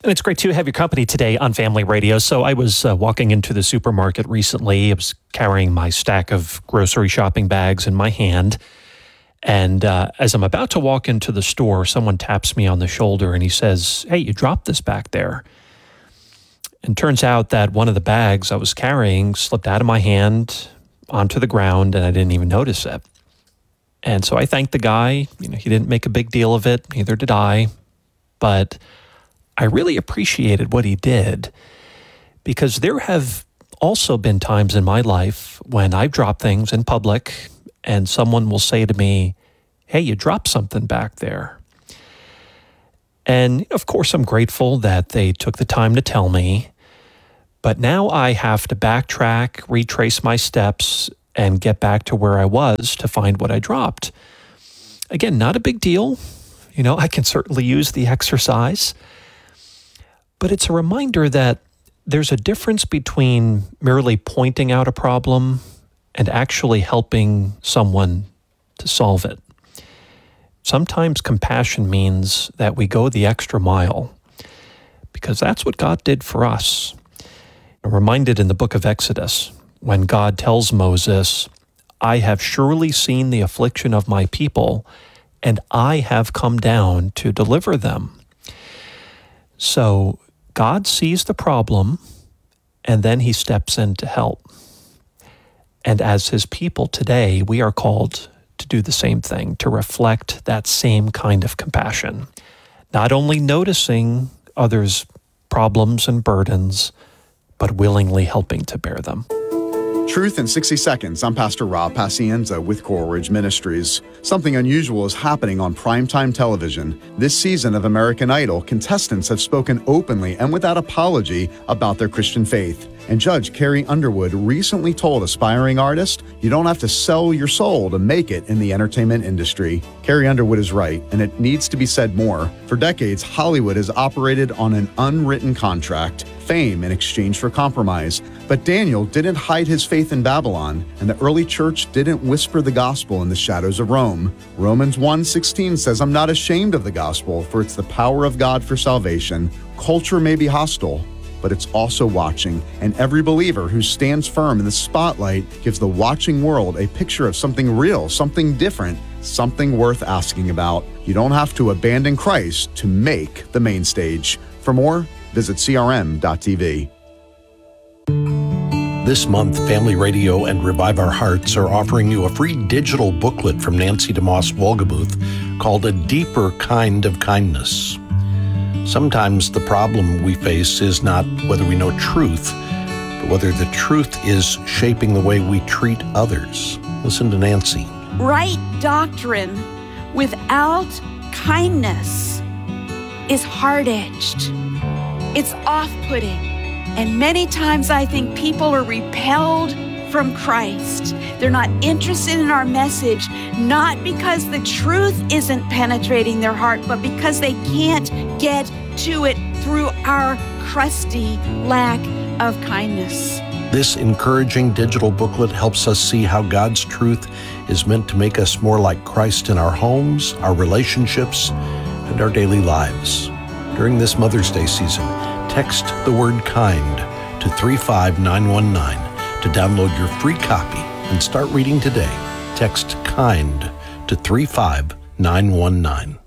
And it's great to have your company today on Family Radio. So I was walking into the supermarket recently. I was carrying my stack of grocery shopping bags in my hand. And as I'm about to walk into the store, someone taps me on the shoulder and he says, "Hey, you dropped this back there." And turns out that one of the bags I was carrying slipped out of my hand onto the ground and I didn't even notice it. And so I thanked the guy. He didn't make a big deal of it. Neither did I. But I really appreciated what he did, because there have also been times in my life when I've dropped things in public and someone will say to me, "Hey, you dropped something back there." And of course, I'm grateful that they took the time to tell me, but now I have to backtrack, retrace my steps, and get back to where I was to find what I dropped. Again, not a big deal. I can certainly use the exercise. But it's a reminder that there's a difference between merely pointing out a problem and actually helping someone to solve it. Sometimes compassion means that we go the extra mile, because that's what God did for us. I'm reminded in the book of Exodus, when God tells Moses, "I have surely seen the affliction of my people, and I have come down to deliver them." So God sees the problem, and then he steps in to help. And as his people today, we are called to do the same thing, to reflect that same kind of compassion. Not only noticing others' problems and burdens, but willingly helping to bear them. Truth in 60 Seconds. I'm Pastor Rob Pacienza with Coral Ridge Ministries. Something unusual is happening on primetime television. This season of American Idol, contestants have spoken openly and without apology about their Christian faith. And Judge Carrie Underwood recently told aspiring artists, "You don't have to sell your soul to make it in the entertainment industry." Carrie Underwood is right, and it needs to be said more. For decades, Hollywood has operated on an unwritten contract, fame in exchange for compromise. But Daniel didn't hide his faith in Babylon, and the early church didn't whisper the gospel in the shadows of Rome. Romans 1:16 says, "I'm not ashamed of the gospel, for it's the power of God for salvation." Culture may be hostile, but it's also watching, and every believer who stands firm in the spotlight gives the watching world a picture of something real, something different, something worth asking about. You don't have to abandon Christ to make the main stage. For more, visit crm.tv. This month, Family Radio and Revive Our Hearts are offering you a free digital booklet from Nancy DeMoss Wolgemuth called A Deeper Kind of Kindness. Sometimes the problem we face is not whether we know truth, but whether the truth is shaping the way we treat others. Listen to Nancy. Right doctrine without kindness is hard-edged. It's off-putting. And many times I think people are repelled from Christ. They're not interested in our message, not because the truth isn't penetrating their heart, but because they can't get to it through our crusty lack of kindness. This encouraging digital booklet helps us see how God's truth is meant to make us more like Christ in our homes, our relationships, and our daily lives. During this Mother's Day season, text the word KIND to 35919 to download your free copy and start reading today. Text KIND to 35919.